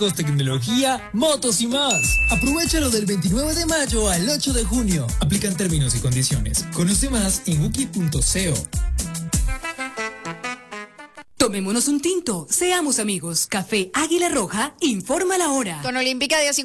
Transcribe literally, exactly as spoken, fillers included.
eléctricos, tecnología, motos y más. Aprovechalo del veintinueve de mayo al ocho de junio. Aplican términos y condiciones. Conoce más en uki punto co. Tomémonos un tinto, seamos amigos. Café Águila Roja, informa la hora. Con Olímpica dio